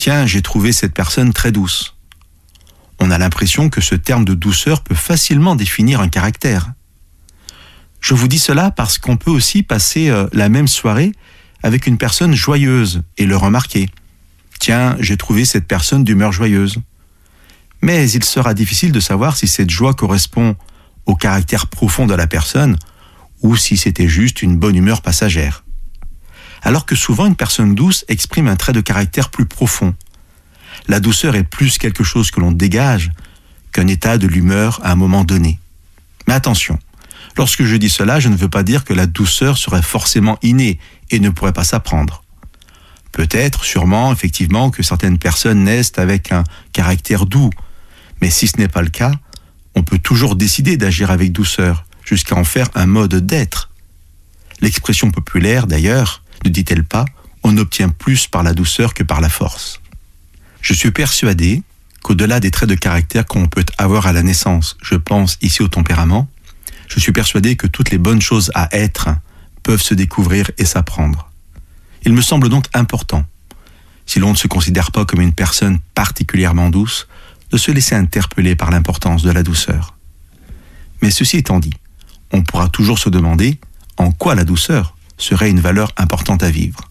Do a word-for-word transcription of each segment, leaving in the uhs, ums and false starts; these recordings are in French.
Tiens, j'ai trouvé cette personne très douce. On a l'impression que ce terme de douceur peut facilement définir un caractère. Je vous dis cela parce qu'on peut aussi passer euh, la même soirée avec une personne joyeuse et le remarquer. Tiens, j'ai trouvé cette personne d'humeur joyeuse. Mais il sera difficile de savoir si cette joie correspond au caractère profond de la personne ou si c'était juste une bonne humeur passagère. Alors que souvent une personne douce exprime un trait de caractère plus profond. La douceur est plus quelque chose que l'on dégage qu'un état de l'humeur à un moment donné. Mais attention, lorsque je dis cela, je ne veux pas dire que la douceur serait forcément innée et ne pourrait pas s'apprendre. Peut-être, sûrement, effectivement, que certaines personnes naissent avec un caractère doux, mais si ce n'est pas le cas, on peut toujours décider d'agir avec douceur, jusqu'à en faire un mode d'être. L'expression populaire, d'ailleurs, ne dit-elle pas « on obtient plus par la douceur que par la force ». Je suis persuadé qu'au-delà des traits de caractère qu'on peut avoir à la naissance, je pense ici au tempérament, je suis persuadé que toutes les bonnes choses à être peuvent se découvrir et s'apprendre. Il me semble donc important, si l'on ne se considère pas comme une personne particulièrement douce, de se laisser interpeller par l'importance de la douceur. Mais ceci étant dit, on pourra toujours se demander en quoi la douceur serait une valeur importante à vivre.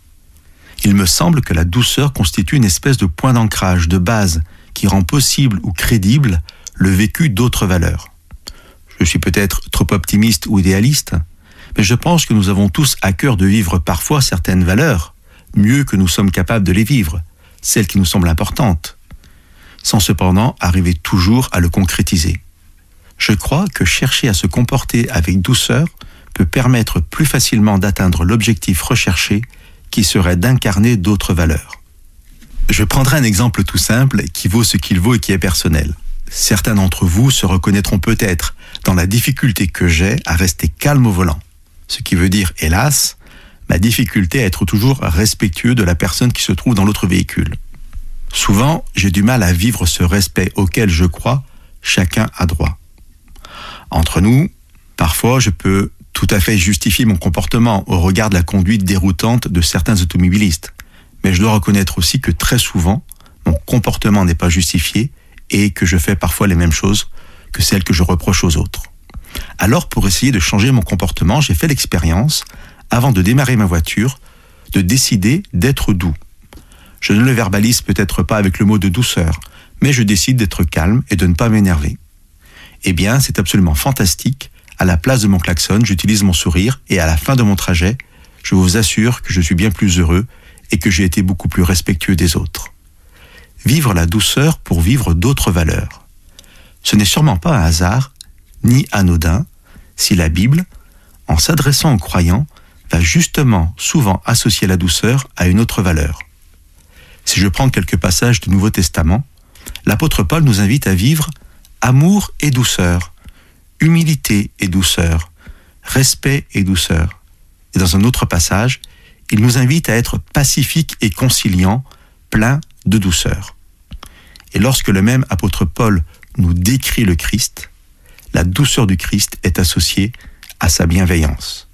Il me semble que la douceur constitue une espèce de point d'ancrage, de base, qui rend possible ou crédible le vécu d'autres valeurs. Je suis peut-être trop optimiste ou idéaliste, mais je pense que nous avons tous à cœur de vivre parfois certaines valeurs, mieux que nous sommes capables de les vivre, celles qui nous semblent importantes, sans cependant arriver toujours à le concrétiser. Je crois que chercher à se comporter avec douceur peut permettre plus facilement d'atteindre l'objectif recherché, qui serait d'incarner d'autres valeurs. Je prendrai un exemple tout simple qui vaut ce qu'il vaut et qui est personnel. Certains d'entre vous se reconnaîtront peut-être dans la difficulté que j'ai à rester calme au volant. Ce qui veut dire, hélas, ma difficulté à être toujours respectueux de la personne qui se trouve dans l'autre véhicule. Souvent, j'ai du mal à vivre ce respect auquel je crois chacun a droit. Entre nous, parfois je peux tout à fait justifier mon comportement au regard de la conduite déroutante de certains automobilistes. Mais je dois reconnaître aussi que très souvent, mon comportement n'est pas justifié et que je fais parfois les mêmes choses que celles que je reproche aux autres. Alors, pour essayer de changer mon comportement, j'ai fait l'expérience, avant de démarrer ma voiture, de décider d'être doux. Je ne le verbalise peut-être pas avec le mot de douceur, mais je décide d'être calme et de ne pas m'énerver. Eh bien, c'est absolument fantastique. À la place de mon klaxon, j'utilise mon sourire et à la fin de mon trajet, je vous assure que je suis bien plus heureux et que j'ai été beaucoup plus respectueux des autres. Vivre la douceur pour vivre d'autres valeurs. Ce n'est sûrement pas un hasard, ni anodin, si la Bible, en s'adressant aux croyants, va justement souvent associer la douceur à une autre valeur. Si je prends quelques passages du Nouveau Testament, l'apôtre Paul nous invite à vivre amour et douceur, humilité et douceur, respect et douceur. Et dans un autre passage, il nous invite à être pacifique et conciliant, plein de douceur. Et lorsque le même apôtre Paul nous décrit le Christ, la douceur du Christ est associée à sa bienveillance.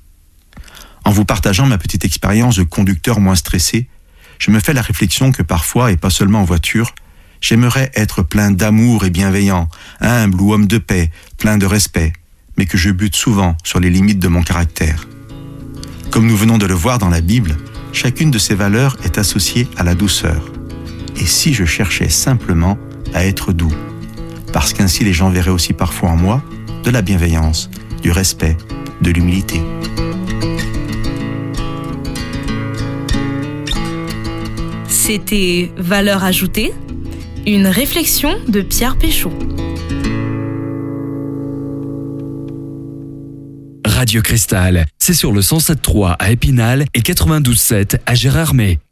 En vous partageant ma petite expérience de conducteur moins stressé, je me fais la réflexion que parfois, et pas seulement en voiture, j'aimerais être plein d'amour et bienveillant, humble ou homme de paix, plein de respect, mais que je bute souvent sur les limites de mon caractère. Comme nous venons de le voir dans la Bible, chacune de ces valeurs est associée à la douceur. Et si je cherchais simplement à être doux, parce qu'ainsi les gens verraient aussi parfois en moi de la bienveillance, du respect, de l'humilité. C'était Valeurs ajoutées, une réflexion de Pierre Péchaud. Radio Cristal, c'est sur le cent sept virgule trois à Épinal et quatre-vingt-douze virgule sept à Gérardmer.